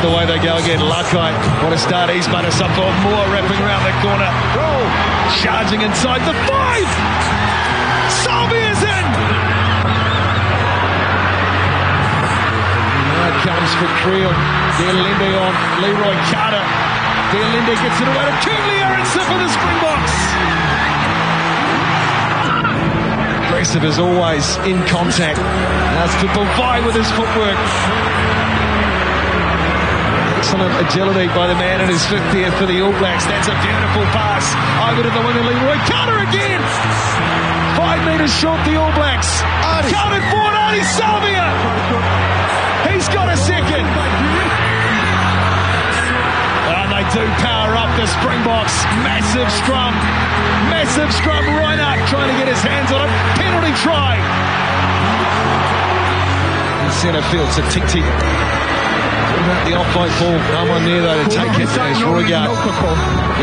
the way they go again. Luckite, what a start he's made us up for. Moore wrapping around the corner. Charging inside the 5. Salvia's in. Now it comes for Creel. Dealinde on Leroy Carter. Dealinde gets it away to Cuglia and Sip of the Springboks. Aggressive as always in contact. Now it's to Bavai with his footwork. Excellent agility by the man in his 50th for the All Blacks. That's a beautiful pass. Over to the winger, Leroy Carter again. 5 metres short, the All Blacks. Counted forward, Ardie Savea. He's got a second. And they do power up the Springboks. Massive scrum. Massive scrum. Reinhardt trying to get his hands on it. Penalty try. In centre field, so Titi. What about the off-white ball? No one there though to take it as Roigard.